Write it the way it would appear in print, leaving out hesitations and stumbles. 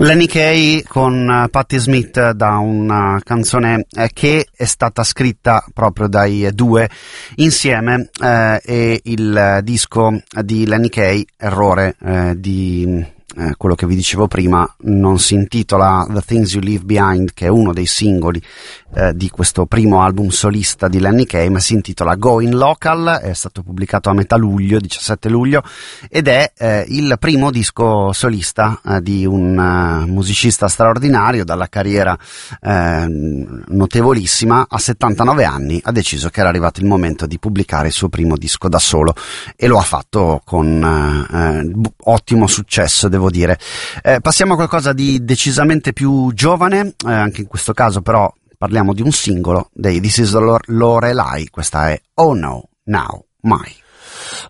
Lenny Kaye con Patti Smith, da una canzone che è stata scritta proprio dai due insieme, e il disco di Lenny Kaye, errore di quello che vi dicevo prima, non si intitola The Things You Leave Behind, che è uno dei singoli di questo primo album solista di Lenny Kaye, ma si intitola Going Local. È stato pubblicato a metà luglio, 17 luglio, ed è il primo disco solista di un musicista straordinario, dalla carriera notevolissima. A 79 anni ha deciso che era arrivato il momento di pubblicare il suo primo disco da solo, e lo ha fatto con ottimo successo, devo dire. Passiamo a qualcosa di decisamente più giovane, anche in questo caso però parliamo di un singolo dei This Is Lorelai. Questa è Oh No, Now, My.